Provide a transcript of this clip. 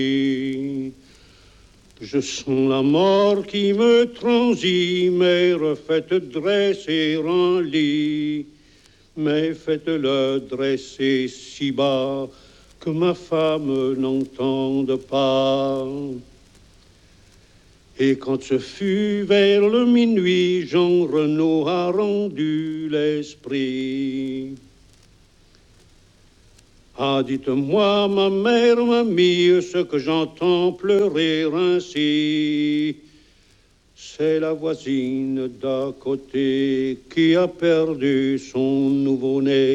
Je sens la mort qui me transit, mère, faites dresser en lit, mais faites-le dresser si bas que ma femme n'entende pas. Et quand ce fut vers le minuit, Jean Renaud a rendu l'esprit. Ah, dites-moi, ma mère, mamie, ce que j'entends pleurer ainsi, c'est la voisine d'à côté qui a perdu son nouveau-né.